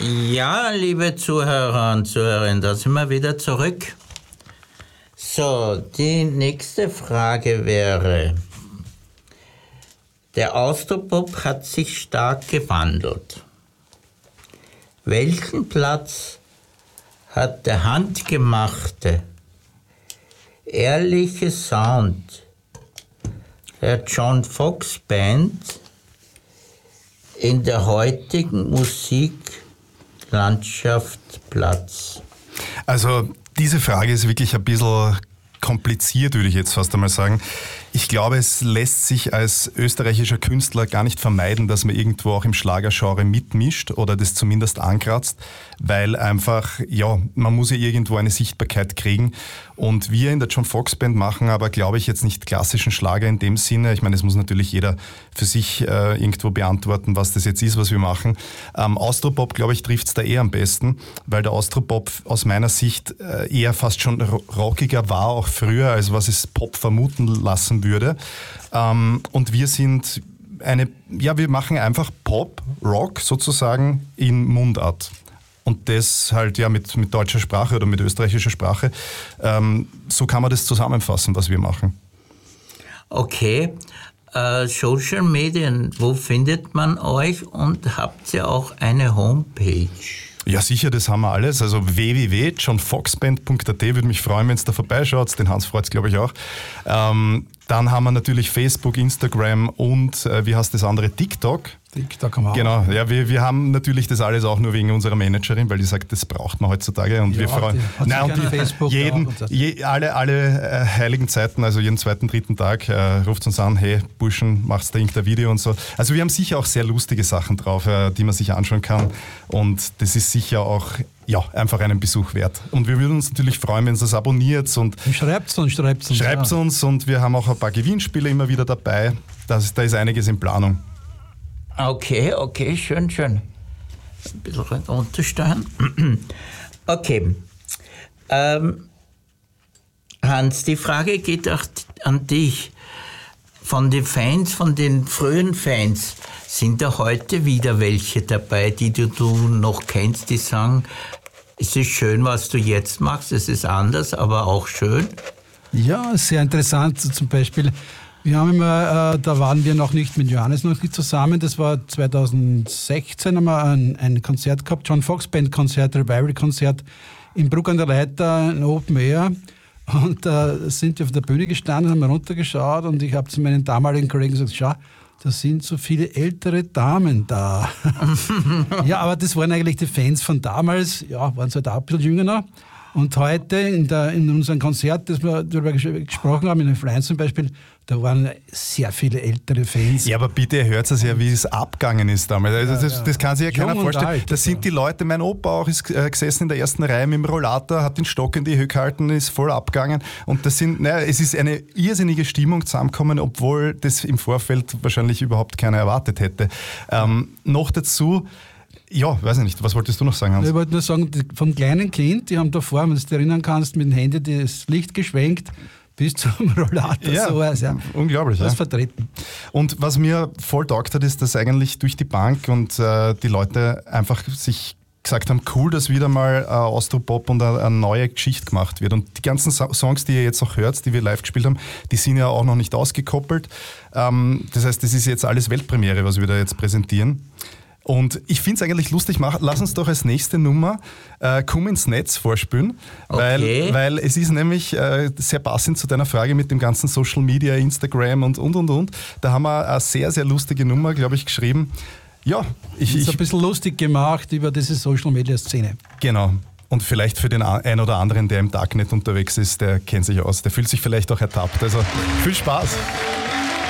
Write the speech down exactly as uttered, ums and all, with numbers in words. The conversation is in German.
Ja, liebe Zuhörer und Zuhörerinnen, da sind wir wieder zurück. So, die nächste Frage wäre, der Austropop hat sich stark gewandelt. Welchen Platz hat der handgemachte, ehrliche Sound der John Foxx Band in der heutigen Musiklandschaft Platz? Also diese Frage ist wirklich ein bisschen kompliziert, würde ich jetzt fast einmal sagen. Ich glaube, es lässt sich als österreichischer Künstler gar nicht vermeiden, dass man irgendwo auch im Schlagergenre mitmischt oder das zumindest ankratzt, weil einfach, ja, man muss ja irgendwo eine Sichtbarkeit kriegen. Und wir in der John Foxx Band machen aber, glaube ich, jetzt nicht klassischen Schlager in dem Sinne. Ich meine, es muss natürlich jeder für sich äh, irgendwo beantworten, was das jetzt ist, was wir machen. Ähm, Austropop, glaube ich, trifft es da eher am besten, weil der Austropop aus meiner Sicht äh, eher fast schon rockiger war, auch früher, als was es Pop vermuten lassen würde. Ähm, und wir sind eine, ja, wir machen einfach Pop, Rock sozusagen in Mundart. Und das halt ja mit, mit deutscher Sprache oder mit österreichischer Sprache. Ähm, so kann man das zusammenfassen, was wir machen. Okay. Äh, Social Medien, wo findet man euch und habt ihr auch eine Homepage? Ja, sicher, das haben wir alles. Also w w w punkt john fox band punkt a t, würde mich freuen, wenn ihr da vorbeischaut. Den Hans freut es, glaube ich, auch. Ähm, dann haben wir natürlich Facebook, Instagram und, äh, wie heißt das andere, TikTok. TikTok haben wir auch. Genau, ja, wir, wir haben natürlich das alles auch nur wegen unserer Managerin, weil die sagt, das braucht man heutzutage. Und ja, wir freuen uns. Nein, und Facebook jeden, je, alle, alle äh, heiligen Zeiten, also jeden zweiten, dritten Tag, äh, ruft uns an, hey Burschen, machst da irgendein Video und so. Also wir haben sicher auch sehr lustige Sachen drauf, äh, die man sich anschauen kann. Und das ist sicher auch ja, einfach einen Besuch wert. Und wir würden uns natürlich freuen, wenn ihr das abonniert. Und schreibt uns, schreibt uns. Schreibt ja. uns und wir haben auch ein paar Gewinnspiele immer wieder dabei. Das, da ist einiges in Planung. Okay, okay, schön, schön. Ein bisschen runtersteuern. Okay. Ähm, Hans, die Frage geht auch an dich. Von den Fans, von den frühen Fans, sind da heute wieder welche dabei, die du, du noch kennst, die sagen, es ist schön, was du jetzt machst, es ist anders, aber auch schön? Ja, sehr interessant. Zum Beispiel, wir haben immer, äh, da waren wir noch nicht mit Johannes noch nicht zusammen, das war zweitausendsechzehn, haben wir ein, ein Konzert gehabt, John Foxx Band Konzert, Revival Konzert in Bruck an der Leitha, ein Open Air. Und da äh, sind wir auf der Bühne gestanden, haben runtergeschaut und ich habe zu meinen damaligen Kollegen gesagt, schau, da sind so viele ältere Damen da. Ja, aber das waren eigentlich die Fans von damals, ja, waren halt auch ein bisschen jünger noch. Und heute in, der, in unserem Konzert, das wir darüber gesprochen haben, in den Flyern zum Beispiel, da waren sehr viele ältere Fans. Ja, aber bitte hört es ja, wie es abgegangen ist damals. Also ja, das, ja. das kann sich ja keiner Jung und vorstellen. alt, da sind die Leute, mein Opa auch ist äh, gesessen in der ersten Reihe mit dem Rollator, hat den Stock in die Höhe gehalten, ist voll abgegangen. Und das sind, naja, es ist eine irrsinnige Stimmung zusammengekommen, obwohl das im Vorfeld wahrscheinlich überhaupt keiner erwartet hätte. Ähm, noch dazu, ja, weiß ich nicht, was wolltest du noch sagen, Hans? Ich wollte nur sagen, vom kleinen Kind, die haben davor, wenn du dich erinnern kannst, mit dem Handy das Licht geschwenkt, bis zum Rollator, ja, sowas. Ja. Unglaublich, das ja. vertreten. Und was mir voll taugt hat, ist, dass eigentlich durch die Bank und äh, die Leute einfach sich gesagt haben, cool, dass wieder mal äh, Austropop und eine, eine neue Geschichte gemacht wird. Und die ganzen so- Songs, die ihr jetzt auch hört, die wir live gespielt haben, die sind ja auch noch nicht ausgekoppelt. Ähm, das heißt, das ist jetzt alles Weltpremiere, was wir da jetzt präsentieren. Und ich finde es eigentlich lustig, mach, lass uns doch als nächste Nummer äh, Komm ins Netz vorspielen, Okay. weil, weil es ist nämlich äh, sehr passend zu deiner Frage mit dem ganzen Social Media, Instagram und und und und. Da haben wir eine sehr, sehr lustige Nummer, glaube ich, geschrieben. Ja, ich... Das ist ich ein bisschen lustig gemacht über diese Social-Media-Szene. genau. Und vielleicht für den einen oder anderen, der im Darknet unterwegs ist, der kennt sich aus. Der fühlt sich vielleicht auch ertappt. Also viel Spaß.